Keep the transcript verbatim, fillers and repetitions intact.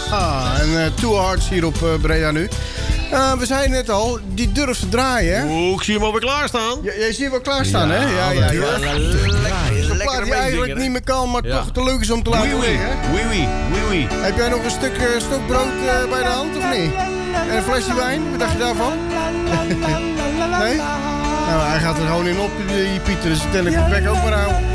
en uh, Two Hearts hier op uh, Breda nu. Uh, we zeiden net al, die durft te draaien, hè? Oeh, ik zie hem alweer klaarstaan. Ja, jij ziet hem wel klaarstaan, ja, hè? Ja, ja, ja. ja. Lekker, lekker plaat die eigenlijk niet meer kan, maar ja. toch te leuk is om te laten oui, zingen. Oui, oui, oui, oui. Heb jij nog een stuk uh, stokbrood uh, bij de hand, of niet? En een flesje wijn, wat dacht je daarvan? Nee? Nou, hij gaat er gewoon in op, die Pieter, dus tel ik mijn bek ook maar aan.